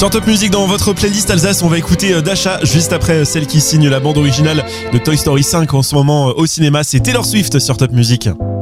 Sur Top Music, dans votre playlist Alsace, on va écouter Dasha juste après celle qui signe la bande originale de Toy Story 5 en ce moment au cinéma. C'est Taylor Swift sur Top Music.